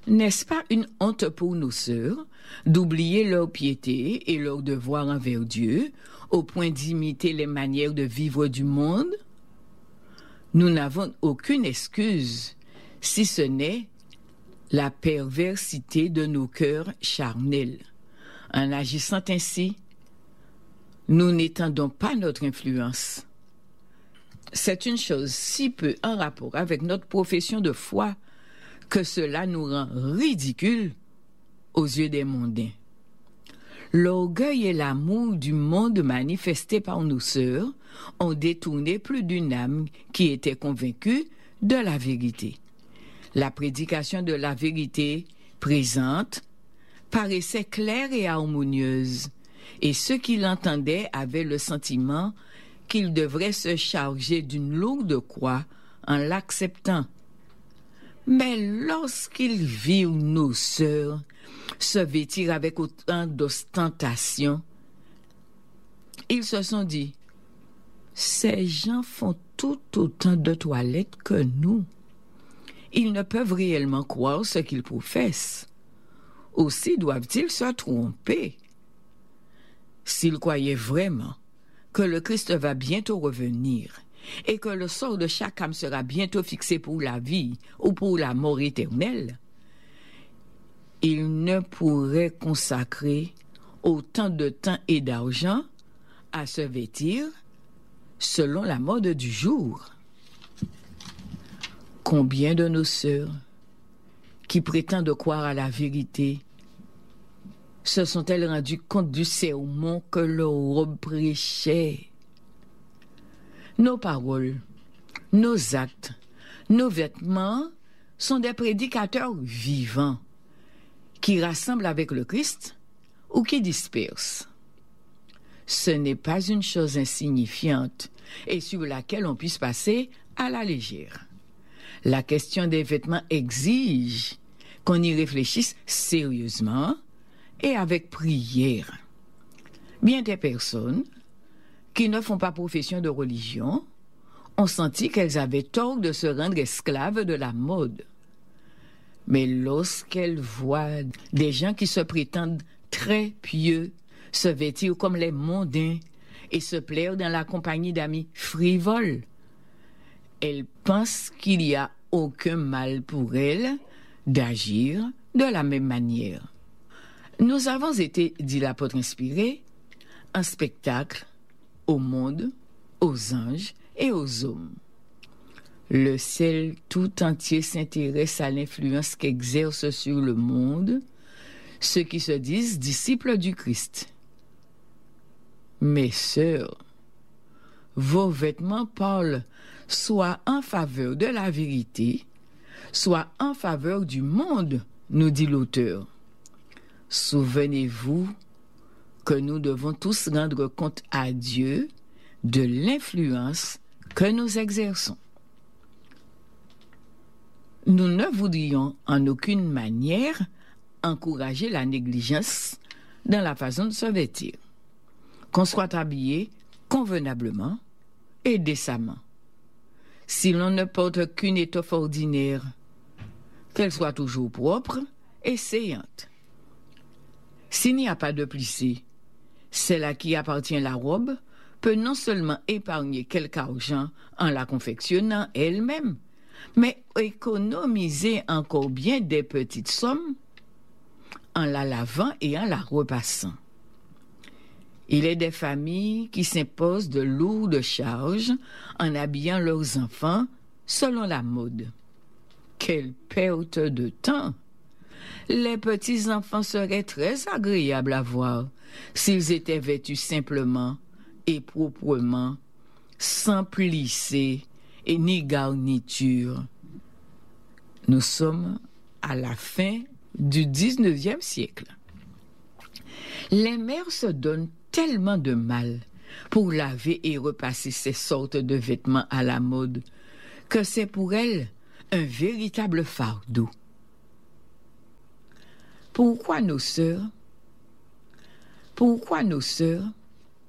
N'est-ce pas une honte pour nos sœurs d'oublier leur piété et leur devoir envers Dieu au point d'imiter les manières de vivre du monde? Nous n'avons aucune excuse si ce n'est la perversité de nos cœurs charnels. En agissant ainsi, nous n'étendons pas notre influence. C'est une chose si peu en rapport avec notre profession de foi que cela nous rend ridicules aux yeux des mondains. L'orgueil et l'amour du monde manifestés par nos sœurs ont détourné plus d'une âme qui était convaincue de la vérité. La prédication de la vérité présente paraissait claire et harmonieuse, et ceux qui l'entendaient avaient le sentiment qu'ils devraient se charger d'une lourde croix en l'acceptant. Mais lorsqu'ils virent nos sœurs se vêtir avec autant d'ostentation, ils se sont dit, ces gens font tout autant de toilettes que nous. Ils ne peuvent réellement croire ce qu'ils professent. Aussi doivent-ils se tromper. S'ils croyaient vraiment que le Christ va bientôt revenir et que le sort de chaque âme sera bientôt fixé pour la vie ou pour la mort éternelle, ils ne pourraient consacrer autant de temps et d'argent à se vêtir selon la mode du jour. Combien de nos sœurs qui prétendent croire à la vérité se sont-elles rendues compte du sermon que leur robe prêchait? Nos paroles, nos actes, nos vêtements sont des prédicateurs vivants qui rassemblent avec le Christ ou qui dispersent. Ce n'est pas une chose insignifiante et sur laquelle on puisse passer à la légère. La question des vêtements exige qu'on y réfléchisse sérieusement et avec prière. Bien des personnes qui ne font pas profession de religion ont senti qu'elles avaient tort de se rendre esclaves de la mode. Mais lorsqu'elles voient des gens qui se prétendent très pieux se vêtir comme les mondains et se plaire dans la compagnie d'amis frivoles, elles pensent qu'il n'y a aucun mal pour elles d'agir de la même manière. Nous avons été, dit l'apôtre inspiré, un spectacle au monde, aux anges et aux hommes. Le ciel tout entier s'intéresse à l'influence qu'exercent sur le monde ceux qui se disent disciples du Christ. Mes sœurs, vos vêtements parlent soit en faveur de la vérité, soit en faveur du monde, nous dit l'auteur. Souvenez-vous que nous devons tous rendre compte à Dieu de l'influence que nous exerçons. Nous ne voudrions en aucune manière encourager la négligence dans la façon de se vêtir. Qu'on soit habillé convenablement et décemment. Si l'on ne porte qu'une étoffe ordinaire, qu'elle soit toujours propre et saillante. S'il n'y a pas de plissé, celle à qui appartient la robe peut non seulement épargner quelque argent en la confectionnant elle-même, mais économiser encore bien des petites sommes en la lavant et en la repassant. Il est des familles qui s'imposent de lourdes charges en habillant leurs enfants selon la mode. Quelle perte de temps! Les petits-enfants seraient très agréables à voir s'ils étaient vêtus simplement et proprement, sans plisser et ni garniture. Nous sommes à la fin du 19e siècle. Les mères se donnent tellement de mal pour laver et repasser ces sortes de vêtements à la mode que c'est pour elles un véritable fardeau. Pourquoi nos sœurs